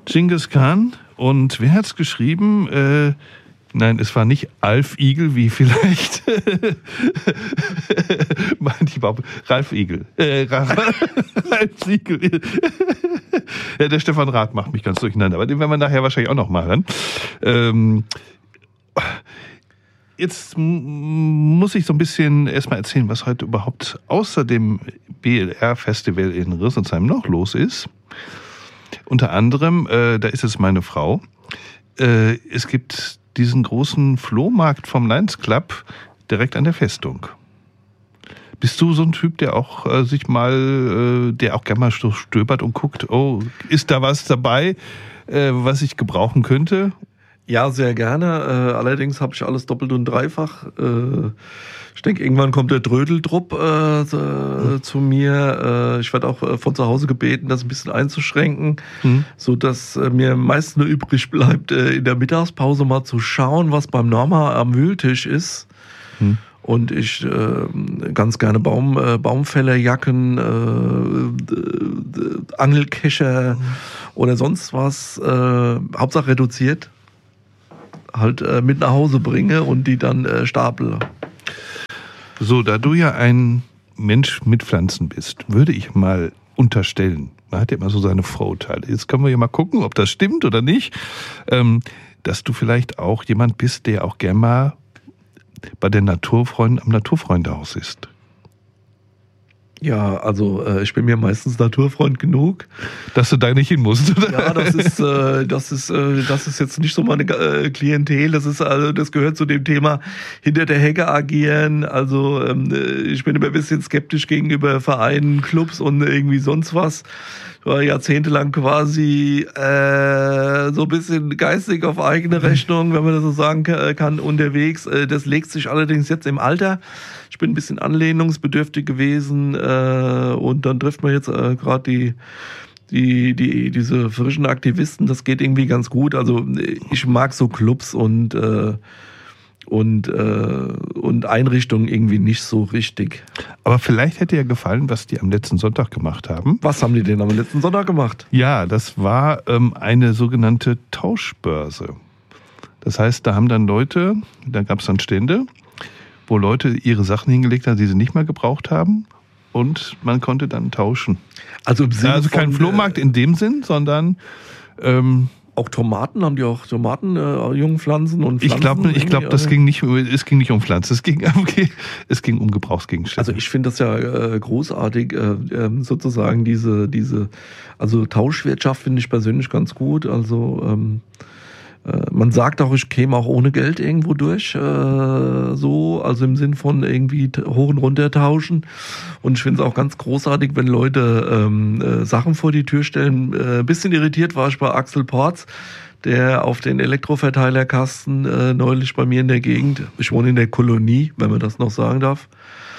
Genghis Khan. Und wer hat's geschrieben? Nein, es war nicht Alf Igel, wie vielleicht Ralf Igel. Ralf Igel. Ja, der Stefan Rath macht mich ganz durcheinander, aber den werden wir nachher wahrscheinlich auch noch mal hören. Jetzt muss ich so ein bisschen erstmal erzählen, was heute überhaupt außer dem BLR-Festival in Rüsselsheim noch los ist. Unter anderem, da ist es meine Frau, es gibt diesen großen Flohmarkt vom Lions Club direkt an der Festung. Bist du so ein Typ, der auch der auch gerne mal stöbert und guckt, oh, ist da was dabei, was ich gebrauchen könnte? Ja, sehr gerne. Allerdings habe ich alles doppelt und dreifach. Ich denke, irgendwann kommt der Drödeltrupp zu mir. Ich werde auch von zu Hause gebeten, das ein bisschen einzuschränken, so dass mir meist nur übrig bleibt, in der Mittagspause mal zu schauen, was beim Norma am Wühltisch ist. Und ich ganz gerne Baumfällerjacken, Angelkescher oder sonst was, Hauptsache reduziert, halt mit nach Hause bringe und die dann stapel. So, da du ja ein Mensch mit Pflanzen bist, würde ich mal unterstellen, man hat ja immer so seine Vorurteile, jetzt können wir ja mal gucken, ob das stimmt oder nicht, dass du vielleicht auch jemand bist, der auch gern mal bei den Naturfreunden am Naturfreundehaus ist. Ja, also ich bin mir meistens Naturfreund genug, dass du da nicht hin musst. Oder? Ja, das ist jetzt nicht so meine Klientel. Das gehört zu dem Thema hinter der Hecke agieren. Also ich bin immer ein bisschen skeptisch gegenüber Vereinen, Clubs und irgendwie sonst was. Ich war jahrzehntelang quasi so ein bisschen geistig auf eigene Rechnung, wenn man das so sagen kann, unterwegs. Das legt sich allerdings jetzt im Alter. Ich bin ein bisschen anlehnungsbedürftig gewesen und dann trifft man jetzt gerade diese frischen Aktivisten. Das geht irgendwie ganz gut. Also ich mag so Clubs und Einrichtungen irgendwie nicht so richtig. Aber vielleicht hätte dir gefallen, was die am letzten Sonntag gemacht haben. Was haben die denn am letzten Sonntag gemacht? Ja, das war eine sogenannte Tauschbörse. Das heißt, da haben dann Leute, da gab es dann Stände, wo Leute ihre Sachen hingelegt haben, die sie nicht mehr gebraucht haben. Und man konnte dann tauschen. Also im Sinne also kein Flohmarkt in dem Sinn, sondern auch Tomaten, haben die auch Tomaten, Jungpflanzen und Pflanzen? Ich glaube, es ging nicht um Pflanzen, es ging um Gebrauchsgegenstände. Also ich finde das ja großartig, sozusagen also Tauschwirtschaft finde ich persönlich ganz gut. Also man sagt auch, ich käme auch ohne Geld irgendwo durch, also im Sinn von irgendwie hoch und runter tauschen. Und ich finde es auch ganz großartig, wenn Leute Sachen vor die Tür stellen. Ein bisschen irritiert war ich bei Axel Porz, der auf den Elektroverteilerkasten neulich bei mir in der Gegend, ich wohne in der Kolonie, wenn man das noch sagen darf,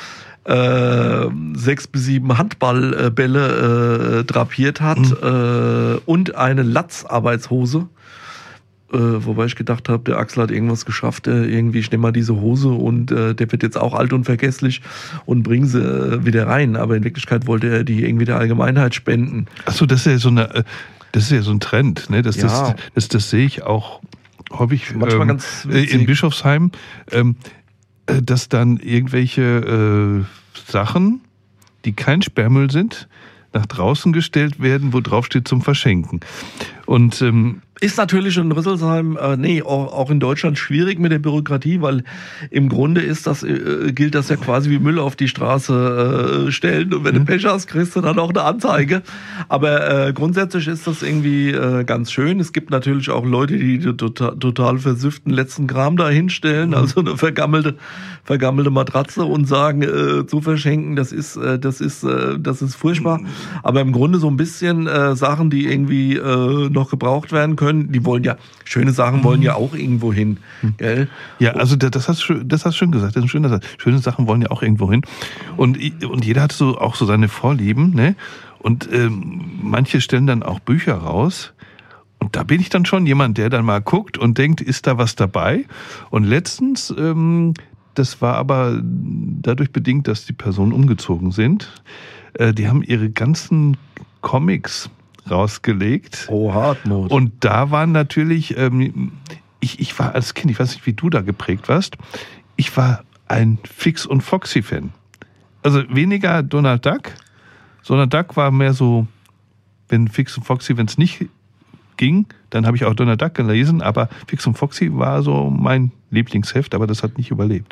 6 bis 7 Handballbälle drapiert hat und eine Latz-Arbeitshose. Wobei ich gedacht habe, der Axel hat irgendwas geschafft, irgendwie, ich nehme mal diese Hose und der wird jetzt auch alt und vergesslich und bringe sie wieder rein. Aber in Wirklichkeit wollte er die irgendwie der Allgemeinheit spenden. Achso, das ist ja so ein Trend, ne? Das sehe ich auch häufig manchmal ganz in Bischofsheim, dass dann irgendwelche Sachen, die kein Sperrmüll sind, nach draußen gestellt werden, wo drauf steht zum Verschenken. Und ist natürlich in Rüsselsheim, auch in Deutschland schwierig mit der Bürokratie, weil im Grunde gilt das ja quasi wie Müll auf die Straße stellen und wenn du Pech hast, kriegst du dann auch eine Anzeige. Aber grundsätzlich ist das irgendwie ganz schön. Es gibt natürlich auch Leute, die total versüfften letzten Kram da hinstellen, also eine vergammelte Matratze und sagen, zu verschenken, das ist furchtbar. Aber im Grunde so ein bisschen Sachen, die irgendwie noch gebraucht werden können, die wollen ja, schöne Sachen wollen ja auch irgendwo hin, gell? Ja, also das hast du schön gesagt, das ist ein schöner Satz. Schöne Sachen wollen ja auch irgendwo hin. Und jeder hat auch so seine Vorlieben, ne? Und manche stellen dann auch Bücher raus. Und da bin ich dann schon jemand, der dann mal guckt und denkt, ist da was dabei? Und letztens, das war aber dadurch bedingt, dass die Personen umgezogen sind, die haben ihre ganzen Comics rausgelegt. Oh, Hartmut. Und da waren natürlich, ich war als Kind, ich weiß nicht, wie du da geprägt warst, ich war ein Fix- und Foxy-Fan. Also weniger Donald Duck, sondern Duck war mehr so, wenn Fix und Foxy, wenn es nicht ging, dann habe ich auch Donald Duck gelesen, aber Fix und Foxy war so mein Lieblingsheft, aber das hat nicht überlebt.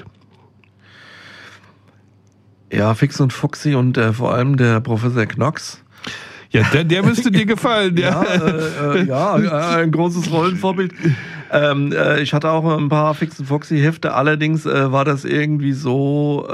Ja, Fix und Foxy und vor allem der Professor Knox. Ja, der müsste dir gefallen. Ja, ein großes Rollenvorbild. Ich hatte auch ein paar Fix und Foxy Hefte, allerdings war das irgendwie so,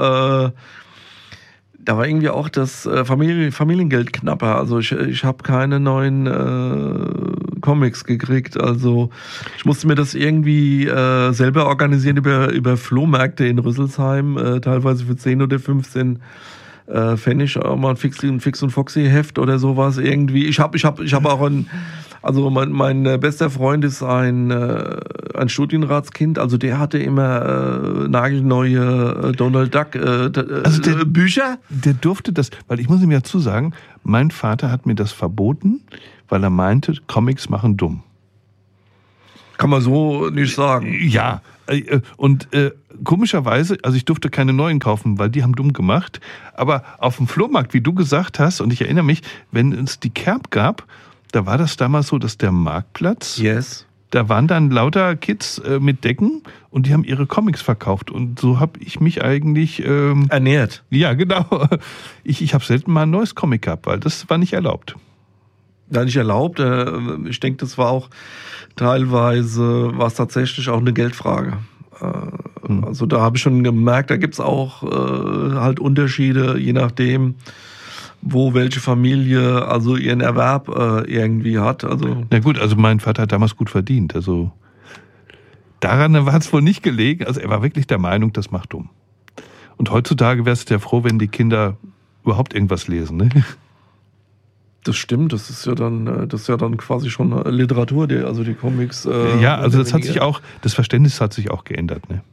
da war irgendwie auch das Familiengeld knapper. Also ich habe keine neuen Comics gekriegt. Also ich musste mir das irgendwie selber organisieren über Flohmärkte in Rüsselsheim, teilweise für 10 oder 15 Pfennig, auch mal ein Fix und Foxy Heft oder sowas irgendwie. Ich hab auch also mein bester Freund ist ein Studienratskind, also der hatte immer nagelneue Donald Duck Bücher. Der durfte das, weil ich muss ihm ja dazu sagen, mein Vater hat mir das verboten, weil er meinte, Comics machen dumm. Kann man so nicht sagen. Ja, und komischerweise, also ich durfte keine neuen kaufen, weil die haben dumm gemacht, aber auf dem Flohmarkt, wie du gesagt hast, und ich erinnere mich, wenn es die Kerb gab, da war das damals so, dass der Marktplatz, yes, da waren dann lauter Kids mit Decken und die haben ihre Comics verkauft und so habe ich mich eigentlich ernährt. Ja, genau. Ich habe selten mal ein neues Comic gehabt, weil das war nicht erlaubt. Ja, nicht erlaubt. Ich denke, das war auch teilweise, war es tatsächlich auch eine Geldfrage. Also da habe ich schon gemerkt, da gibt's auch halt Unterschiede, je nachdem, wo welche Familie also ihren Erwerb irgendwie hat. Also na gut, also mein Vater hat damals gut verdient. Also daran hat es wohl nicht gelegen. Also er war wirklich der Meinung, das macht dumm. Und heutzutage wärst du ja froh, wenn die Kinder überhaupt irgendwas lesen, ne? Das stimmt, das ist ja dann quasi schon Literatur, also die Comics. Ja, also das hat sich auch, das Verständnis hat sich auch geändert, ne?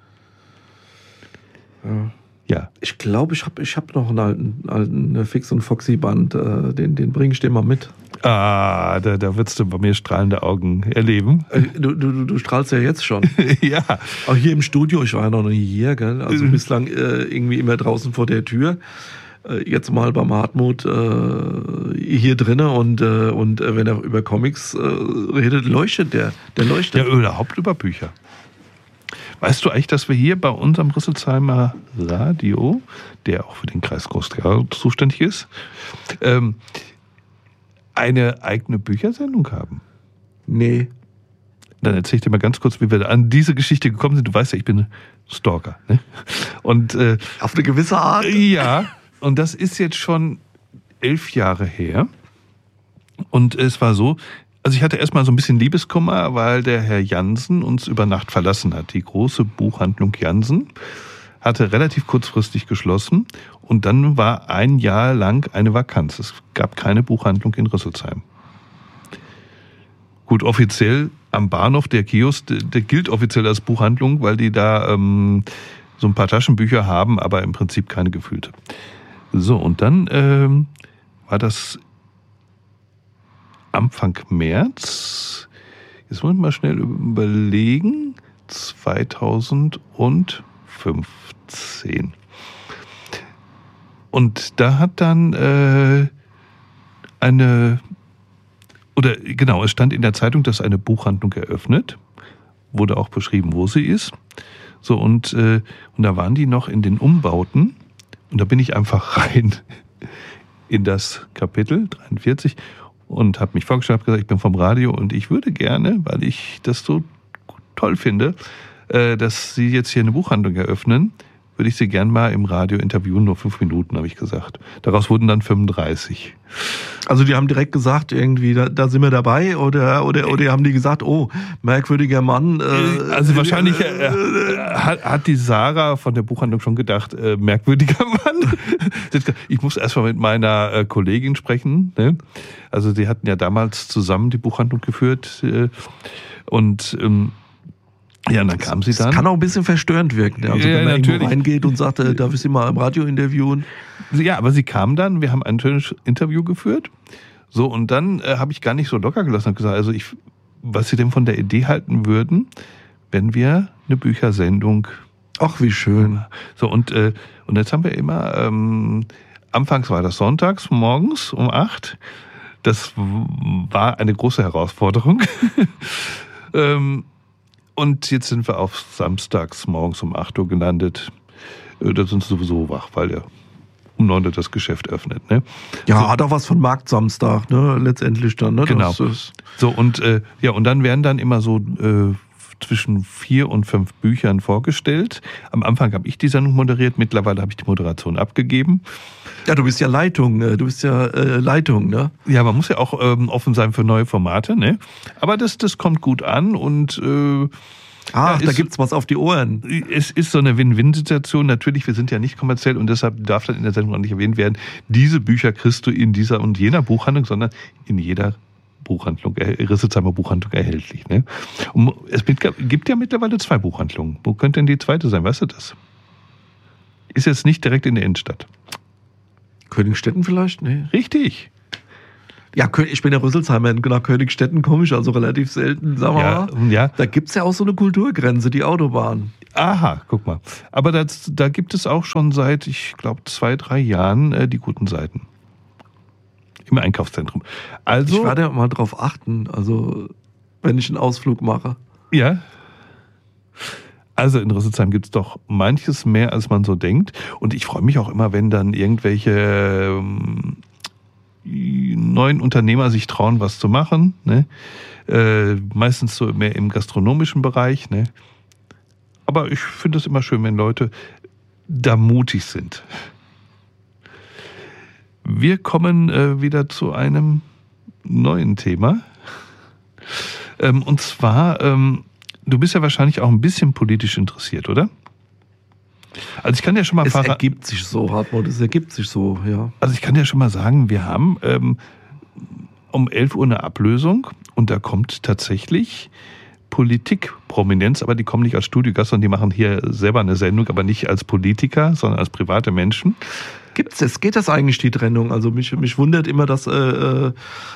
Ja. Ich glaube, ich hab noch einen alten Fix und Foxy Band, den bringe ich dir mal mit. Ah, da würdest du bei mir strahlende Augen erleben. Du strahlst ja jetzt schon. Ja. Auch hier im Studio, ich war ja noch nie hier, gell? Also bislang irgendwie immer draußen vor der Tür. Jetzt mal beim Hartmut hier drinnen und wenn er über Comics redet, leuchtet der leuchtet. Ja, überhaupt über Bücher. Weißt du eigentlich, dass wir hier bei unserem Rüsselsheimer Radio, der auch für den Kreis Groß-Gerau zuständig ist, eine eigene Büchersendung haben? Nee. Dann erzähle ich dir mal ganz kurz, wie wir an diese Geschichte gekommen sind. Du weißt ja, ich bin Stalker. Ne? Und, auf eine gewisse Art? Ja. Und das ist jetzt schon 11 Jahre her. Und es war so, also ich hatte erstmal so ein bisschen Liebeskummer, weil der Herr Jansen uns über Nacht verlassen hat. Die große Buchhandlung Jansen hatte relativ kurzfristig geschlossen und dann war ein Jahr lang eine Vakanz. Es gab keine Buchhandlung in Rüsselsheim. Gut, offiziell am Bahnhof, der Kiosk, der gilt offiziell als Buchhandlung, weil die da so ein paar Taschenbücher haben, aber im Prinzip keine gefüllte. So, und dann war das Anfang März, jetzt muss ich mal schnell überlegen, 2015. Und da hat dann es stand in der Zeitung, dass eine Buchhandlung eröffnet, wurde auch beschrieben, wo sie ist. So, und da waren die noch in den Umbauten. Und da bin ich einfach rein in das Kapitel 43 und habe mich vorgestellt, habe gesagt, ich bin vom Radio und ich würde gerne, weil ich das so toll finde, dass Sie jetzt hier eine Buchhandlung eröffnen, würde ich Sie gern mal im Radio interviewen, nur 5 Minuten, habe ich gesagt. Daraus wurden dann 35. Also die haben direkt gesagt, irgendwie, da sind wir dabei, oder haben die gesagt, oh, merkwürdiger Mann. Also wahrscheinlich hat die Sarah von der Buchhandlung schon gedacht, merkwürdiger Mann. Ich muss erst mal mit meiner Kollegin sprechen. Ne? Also die hatten ja damals zusammen die Buchhandlung geführt und ja, und dann kam sie dann. Das kann auch ein bisschen verstörend wirken. Also wenn man irgendwo reingeht und sagt, darf ich Sie mal im Radio interviewen? Ja, aber sie kam dann, wir haben ein schönes Interview geführt. So, und dann habe ich gar nicht so locker gelassen und gesagt, also was Sie denn von der Idee halten würden, wenn wir eine Büchersendung. Ach, wie schön. So, und jetzt haben wir immer, anfangs war das sonntags morgens um 8. Das war eine große Herausforderung. Und jetzt sind wir auf samstags morgens um 8 Uhr gelandet. Da sind sie sowieso wach, weil ja um 9 Uhr das Geschäft öffnet. Ne? Ja, so. Hat auch was von Marktsamstag, ne? Letztendlich dann. Ne? Genau. So, und und dann werden dann immer so zwischen 4 und 5 Büchern vorgestellt. Am Anfang habe ich die Sendung moderiert, mittlerweile habe ich die Moderation abgegeben. Ja, du bist ja Leitung, Leitung, ne? Ja, man muss ja auch offen sein für neue Formate, ne? Aber das kommt gut an und da gibt's was auf die Ohren. Es ist so eine Win-Win-Situation. Natürlich, wir sind ja nicht kommerziell und deshalb darf dann in der Sendung auch nicht erwähnt werden, diese Bücher kriegst du in dieser und jener Buchhandlung, sondern in jeder Buchhandlung, Rüsselsheimer Buchhandlung erhältlich. Ne? Und es gibt ja mittlerweile 2 Buchhandlungen. Wo könnte denn die zweite sein? Weißt du das? Ist jetzt nicht direkt in der Innenstadt. Königstetten vielleicht? Nee. Richtig. Ja, ich bin ja Rüsselsheimer, nach Königstetten komme ich also relativ selten, sagen wir mal. Ja. Da gibt's ja auch so eine Kulturgrenze, die Autobahn. Aha, guck mal. Aber da gibt es auch schon seit, ich glaube, 2-3 Jahren die guten Seiten. Im Einkaufszentrum. Also, ich werde ja mal drauf achten, also wenn ich einen Ausflug mache. Ja. Also in Rüsselsheim gibt es doch manches mehr, als man so denkt. Und ich freue mich auch immer, wenn dann irgendwelche neuen Unternehmer sich trauen, was zu machen. Ne? Meistens so mehr im gastronomischen Bereich. Ne? Aber ich finde es immer schön, wenn Leute da mutig sind. Wir kommen wieder zu einem neuen Thema. Und zwar, du bist ja wahrscheinlich auch ein bisschen politisch interessiert, oder? Also ich kann ja schon mal Es ergibt sich so, Hartmut, es ergibt sich so, ja. Also ich kann ja schon mal sagen, wir haben um 11 Uhr eine Ablösung und da kommt tatsächlich Politikprominenz, aber die kommen nicht als Studiogast, sondern die machen hier selber eine Sendung, aber nicht als Politiker, sondern als private Menschen. Geht das eigentlich, die Trennung? Also mich wundert immer, dass sehr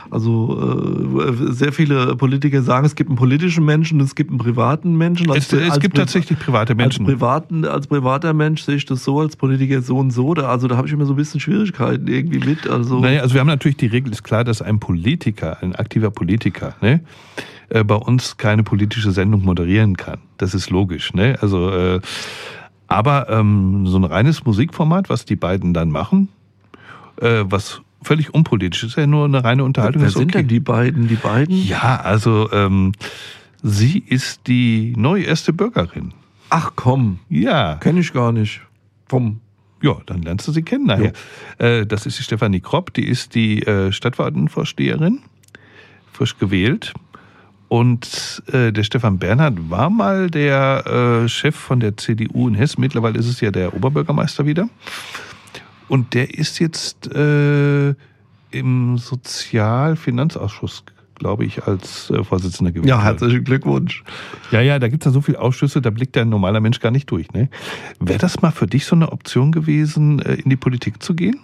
viele Politiker sagen, es gibt einen politischen Menschen und es gibt einen privaten Menschen. Es gibt tatsächlich private Menschen. Als privater Mensch sehe ich das so, als Politiker so und so. Da habe ich immer so ein bisschen Schwierigkeiten irgendwie mit. Naja, also wir haben natürlich die Regel, ist klar, dass ein aktiver Politiker, ne, bei uns keine politische Sendung moderieren kann. Das ist logisch, ne? Also aber so ein reines Musikformat, was die beiden dann machen, was völlig unpolitisch ist, ja nur eine reine Unterhaltung. Wer sind denn die beiden? Ja, also sie ist die neue erste Bürgerin. Ach komm. Ja. Kenne ich gar nicht. Ja, dann lernst du sie kennen nachher. Ja. Das ist die Stefanie Kropp, die ist die Stadtverordnetenvorsteherin, frisch gewählt. Und der Stefan Bernhard war mal der Chef von der CDU in Hessen. Mittlerweile ist es ja der Oberbürgermeister wieder. Und der ist jetzt im Sozialfinanzausschuss, glaube ich, als Vorsitzender gewählt. Ja, herzlichen Glückwunsch. Ja, da gibt es ja so viele Ausschüsse, da blickt ein normaler Mensch gar nicht durch. Ne? Wäre das mal für dich so eine Option gewesen, in die Politik zu gehen?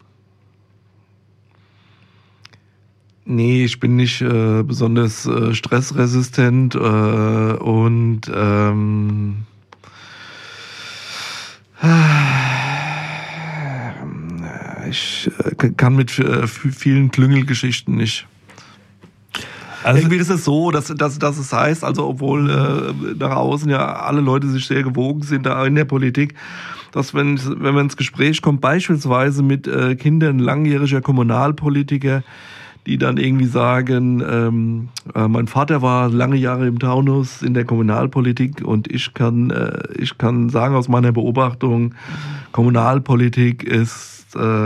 Nee, ich bin nicht besonders stressresistent und ich kann mit vielen Klüngelgeschichten nicht. Also irgendwie ist es so, dass es heißt, also obwohl nach außen ja alle Leute sich sehr gewogen sind da in der Politik, dass wenn man ins Gespräch kommt, beispielsweise mit Kindern langjähriger Kommunalpolitiker, die dann irgendwie sagen, mein Vater war lange Jahre im Taunus in der Kommunalpolitik und ich kann sagen aus meiner Beobachtung, Kommunalpolitik ist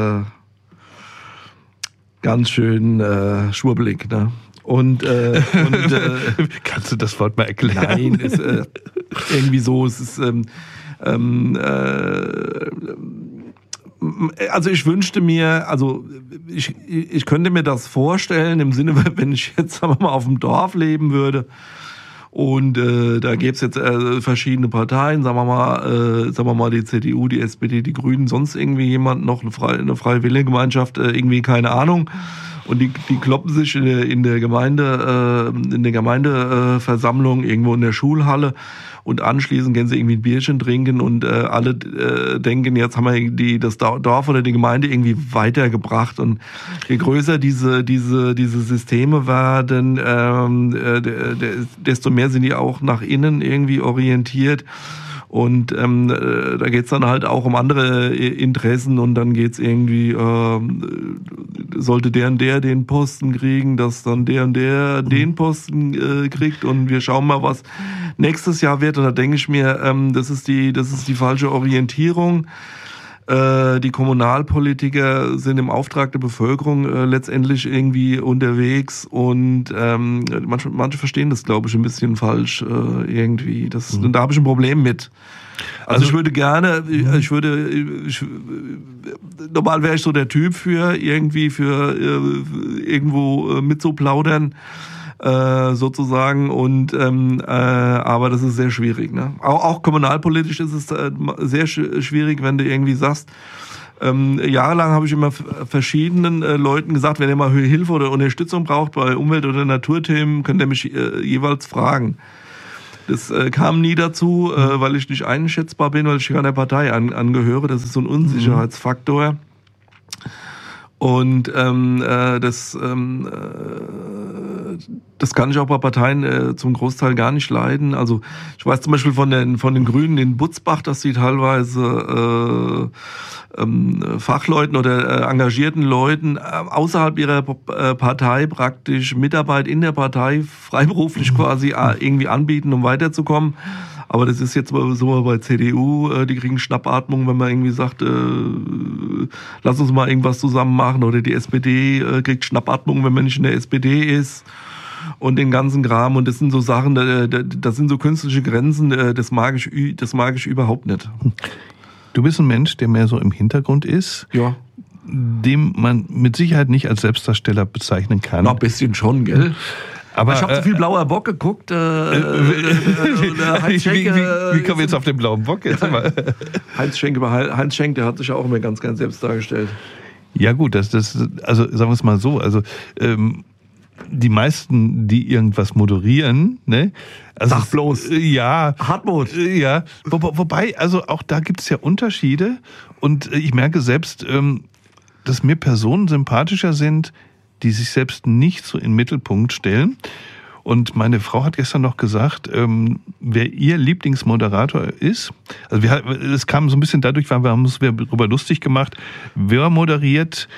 ganz schön schwurbelig, ne? Und kannst du das Wort mal erklären? Nein, ist irgendwie so, es ist also ich wünschte mir, also ich könnte mir das vorstellen, im Sinne, wenn ich jetzt, sagen wir mal, auf dem Dorf leben würde und da gäbe es jetzt verschiedene Parteien, sagen wir mal die CDU, die SPD, die Grünen, sonst irgendwie jemand noch eine freie Wählergemeinschaft, irgendwie keine Ahnung. Und die kloppen sich in der Gemeindeversammlung irgendwo in der Schulhalle und anschließend gehen sie irgendwie ein Bierchen trinken und alle denken, jetzt haben wir das Dorf oder die Gemeinde irgendwie weitergebracht. Und je größer diese Systeme werden, desto mehr sind die auch nach innen irgendwie orientiert. Und da geht's dann halt auch um andere Interessen und dann geht's irgendwie, sollte der und der den Posten kriegen, dass dann der und der den Posten kriegt und wir schauen mal, was nächstes Jahr wird. Und da denke ich mir, das ist die falsche Orientierung. Die Kommunalpolitiker sind im Auftrag der Bevölkerung letztendlich irgendwie unterwegs und manche verstehen das, glaube ich, ein bisschen falsch irgendwie. Da habe ich ein Problem mit. Also ich würde gerne, normal wäre ich so der Typ für irgendwo mitzuplaudern. Sozusagen und aber das ist sehr schwierig, ne? Auch kommunalpolitisch ist es sehr schwierig, wenn du irgendwie sagst, jahrelang habe ich immer verschiedenen Leuten gesagt, wenn ihr mal Hilfe oder Unterstützung braucht bei Umwelt- oder Naturthemen, könnt ihr mich jeweils fragen. Das kam nie dazu, weil ich nicht einschätzbar bin, weil ich keiner Partei angehöre. Das ist so ein Unsicherheitsfaktor. Und das kann ich auch bei Parteien zum Großteil gar nicht leiden. Also ich weiß zum Beispiel von den Grünen in Butzbach, dass sie teilweise Fachleuten oder engagierten Leuten außerhalb ihrer Partei praktisch Mitarbeit in der Partei freiberuflich quasi irgendwie anbieten, um weiterzukommen. Aber das ist jetzt so bei CDU, die kriegen Schnappatmung, wenn man irgendwie sagt, lass uns mal irgendwas zusammen machen. Oder die SPD kriegt Schnappatmung, wenn man nicht in der SPD ist. Und den ganzen Kram. Und das sind so Sachen, das sind so künstliche Grenzen, das mag ich überhaupt nicht. Du bist ein Mensch, der mehr so im Hintergrund ist. Ja. Dem man mit Sicherheit nicht als Selbstdarsteller bezeichnen kann. Na, ein bisschen schon, gell? Aber ich habe so viel Blauer Bock geguckt. Wie kommen wir jetzt auf den blauen Bock? Jetzt mal. Heinz Schenk, der hat sich ja auch immer ganz selbst dargestellt. Ja gut, also sagen wir es mal so, also die meisten, die irgendwas moderieren, ne? Also sag bloß. Ja. Hartmut. Ja. Wobei, also auch da gibt's ja Unterschiede und ich merke selbst, dass mir Personen sympathischer sind, die sich selbst nicht so in den Mittelpunkt stellen. Und meine Frau hat gestern noch gesagt, wer ihr Lieblingsmoderator ist. Also es kam so ein bisschen dadurch, weil wir haben uns darüber lustig gemacht, wer moderiert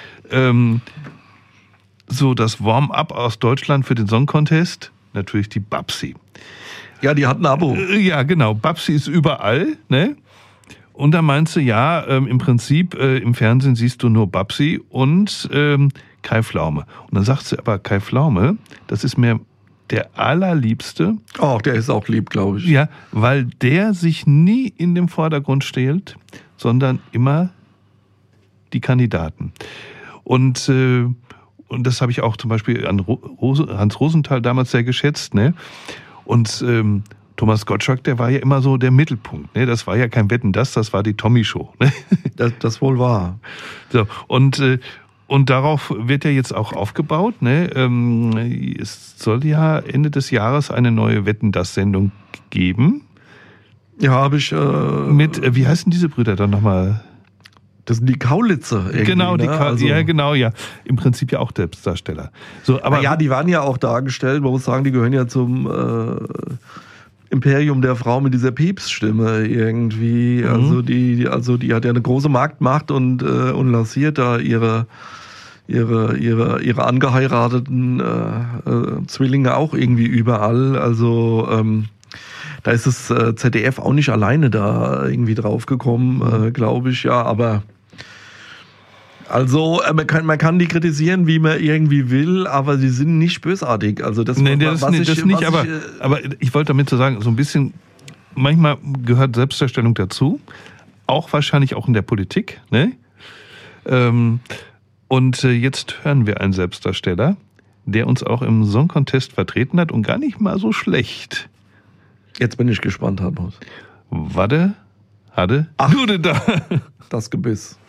so das Warm-up aus Deutschland für den Song Contest? Natürlich die Babsi. Ja, die hat ein Abo. Ja, genau. Babsi ist überall, ne? Und da meinst du, ja, im Prinzip im Fernsehen siehst du nur Babsi und Kai Pflaume. Und dann sagst du aber, Kai Pflaume, das ist mir der allerliebste. Oh, der ist auch lieb, glaube ich. Ja, weil der sich nie in den Vordergrund stellt, sondern immer die Kandidaten. Und das habe ich auch zum Beispiel an Hans Rosenthal damals sehr geschätzt, ne? Und Thomas Gottschalk, der war ja immer so der Mittelpunkt, ne? Das war ja kein Wetten, das war die Tommy-Show, ne? Das wohl war. So, und darauf wird ja jetzt auch aufgebaut, ne? Es soll ja Ende des Jahres eine neue Wetten-das-Sendung geben. Ja, habe ich. Mit, wie heißen diese Brüder dann nochmal? Das sind die Kaulitze. Genau, ja, genau, ja. Im Prinzip ja auch Selbstdarsteller. So, aber ja, die waren ja auch dargestellt. Man muss sagen, die gehören ja zum Imperium der Frau mit dieser Piepsstimme irgendwie. Also die hat ja eine große Marktmacht und lanciert da ihre angeheirateten Zwillinge auch irgendwie überall. Also da ist das ZDF auch nicht alleine da irgendwie draufgekommen, glaube ich, ja, aber also man kann die kritisieren, wie man irgendwie will, aber sie sind nicht bösartig. Also das nicht, aber ich wollte damit so sagen, so ein bisschen, manchmal gehört Selbstdarstellung dazu, auch wahrscheinlich auch in der Politik, ne? Und jetzt hören wir einen Selbstdarsteller, der uns auch im Song Contest vertreten hat und gar nicht mal so schlecht. Jetzt bin ich gespannt, Hartmut. Warte, Hade, ach, du da. Das Gebiss.